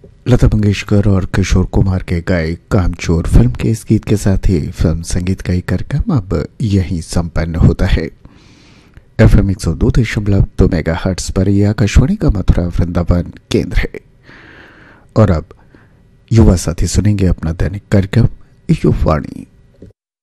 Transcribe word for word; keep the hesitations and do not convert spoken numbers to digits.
लता मंगेशकर और किशोर कुमार के गाए कामचोर फिल्म के इस गीत के साथ ही फिल्म संगीत का ये कार्यक्रम अब यहीं संपन्न होता है। एफ एम एक सौ दो दशमलव दो मेगा हर्ट्स पर यह आकाशवाणी का मथुरा वृंदावन केंद्र है। और अब युवा साथी सुनेंगे अपना दैनिक कार्यक्रम युवावाणी।